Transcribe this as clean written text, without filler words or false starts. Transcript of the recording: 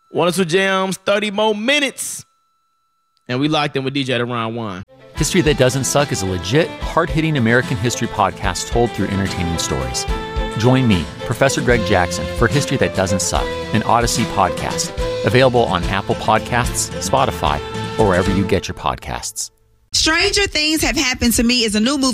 One or two jams, 30 more minutes. And we locked in with DJ to round one. History That Doesn't Suck is a legit, hard-hitting American history podcast told through entertaining stories. Join me, Professor Greg Jackson, for History That Doesn't Suck, an Odyssey podcast. Available on Apple Podcasts, Spotify, or wherever you get your podcasts. Stranger Things Have Happened to Me is a new movie